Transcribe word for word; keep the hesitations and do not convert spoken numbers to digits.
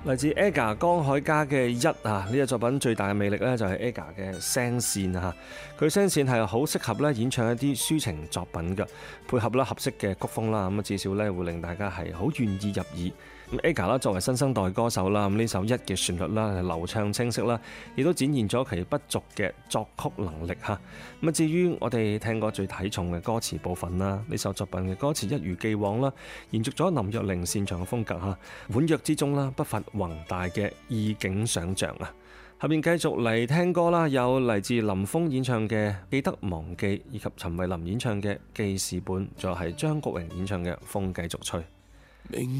嚟自 AGA 江海嘉嘅一啊，呢個作品最大嘅魅力咧就係 AGA 嘅聲線啊，佢聲線係好適合咧演唱一啲抒情作品嘅，配合啦合適嘅曲風啦，咁啊至少咧會令大家係好願意入耳。咁 AGA 啦作為新生代歌手啦，咁呢首一嘅旋律啦流暢清晰啦，亦都展現咗其不俗嘅作曲能力嚇。咁啊至於我哋聽過最睇重嘅歌詞部分啦，呢首作品嘅歌詞一如既往啦，延續咗林若寧擅長嘅風格嚇，婉約之中啦不乏宏大嘅意境想像啊。下面繼續嚟聽歌啦，有嚟自林峯演唱嘅《記得忘記》，以及陳慧琳演唱嘅《記事本》，仲有係張國榮演唱嘅《風繼續吹》。